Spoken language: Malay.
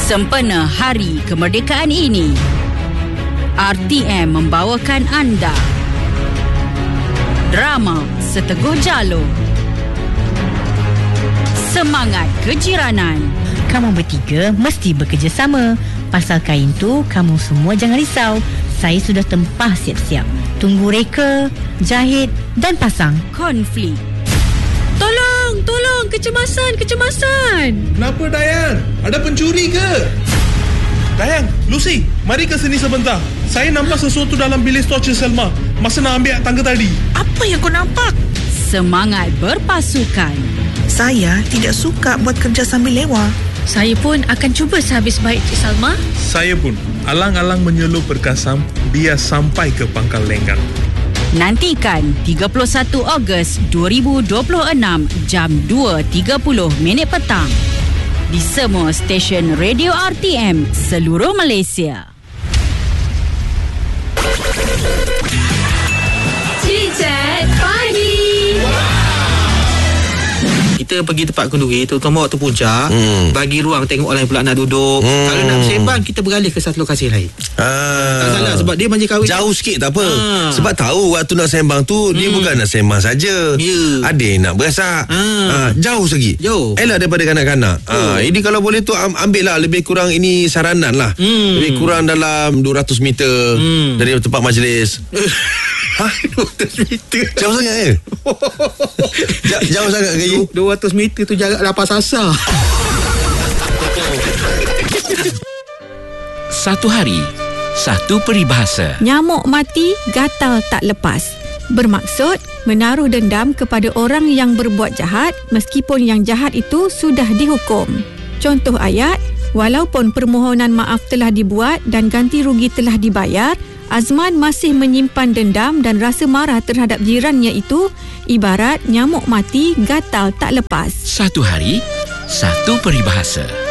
Sempena Hari Kemerdekaan ini, RTM membawakan anda drama Seteguh Jalur, Semangat Kejiranan. Kamu bertiga mesti bekerjasama. Pasal kain tu, kamu semua jangan risau. Saya sudah tempah siap-siap. Tunggu reka, jahit dan pasang. Konflik. Tolong, kecemasan. Kenapa, Dayang? Ada pencuri ke? Dayang, Lucy, mari ke sini sebentar. Saya nampak sesuatu dalam bilik torture Selma masa nak ambil tangga tadi. Apa yang kau nampak? Semangat berpasukan. Saya tidak suka buat kerja sambil lewa. Saya pun akan cuba sehabis baik, Cik Salma. Saya pun alang-alang menyelup berkasam dia sampai ke Pangkal Lenggang. Nantikan 31 Ogos 2026 jam 2.30 petang di semua stesen radio RTM seluruh Malaysia. Cicet Pagi. Kita pergi tempat kenduri, terutama waktu puncak, bagi ruang tengok orang pula nak duduk. Kalau nak bersembang, kita beralih ke satu lokasi lain. Tak salah, sebab dia manja kahwin jauh sikit tak apa. Sebab tahu waktu nak sembang tu dia bukan nak sembang saja. Ada yang nak berasak. Jauh lagi. Elak daripada kanak-kanak. Ini kalau boleh tu ambil lah lebih kurang, ini saranan lah. Lebih kurang dalam 200 meter dari tempat majlis. 200 meter. Jauh sangat ke? Jauh sangat ke? 200 meter tu jarak lapas asar. Satu hari, satu peribahasa. Nyamuk mati, gatal tak lepas. Bermaksud menaruh dendam kepada orang yang berbuat jahat meskipun yang jahat itu sudah dihukum. Contoh ayat, walaupun permohonan maaf telah dibuat dan ganti rugi telah dibayar, Azman masih menyimpan dendam dan rasa marah terhadap jirannya itu ibarat nyamuk mati, gatal tak lepas. Satu hari, satu peribahasa.